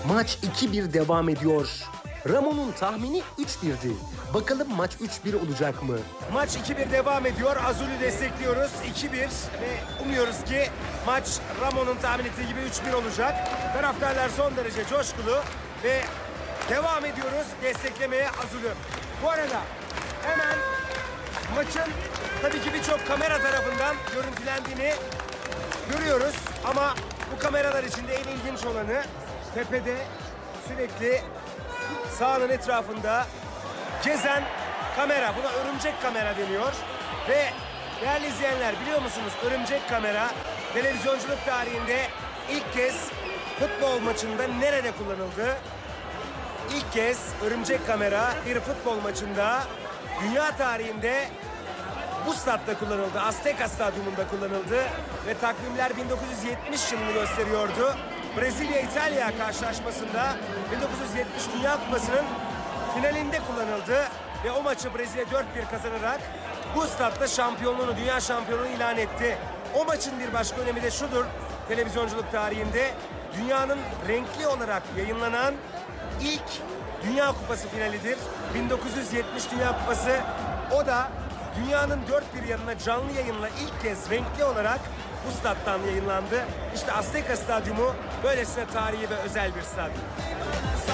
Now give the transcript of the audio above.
Maç 2-1 devam ediyor. Ramon'un tahmini 3-1'di. Bakalım maç 3-1 olacak mı? Maç 2-1 devam ediyor. Azul'ü destekliyoruz. 2-1 ve umuyoruz ki maç Ramon'un tahmin ettiği gibi 3-1 olacak. Taraftarlar son derece coşkulu ve devam ediyoruz desteklemeye Azul'ü. Bu arada hemen maçın tabii ki birçok kamera tarafından görüntülendiğini görüyoruz. Ama bu kameralar içinde en ilginç olanı tepede sürekli sahanın etrafında gezen kamera. Buna örümcek kamera deniyor. Ve değerli izleyenler, biliyor musunuz, örümcek kamera televizyonculuk tarihinde ilk kez futbol maçında nerede kullanıldı? İlk kez örümcek kamera bir futbol maçında dünya tarihinde bu statta kullanıldı. Azteca Stadyumunda kullanıldı ve takvimler 1970 yılını gösteriyordu. Brezilya-İtalya karşılaşmasında 1970 Dünya Kupası'nın finalinde kullanıldı ve o maçı Brezilya 4-1 kazanarak bu statta şampiyonluğunu, dünya şampiyonluğunu ilan etti. O maçın bir başka önemi de şudur: televizyonculuk tarihinde dünyanın renkli olarak yayınlanan ilk Dünya Kupası finalidir. 1970 Dünya Kupası. O da dünyanın dört bir yanına canlı yayınla ilk kez renkli olarak bu stat'tan yayınlandı. İşte Azteca Stadyumu böylesine tarihi ve özel bir stadyum.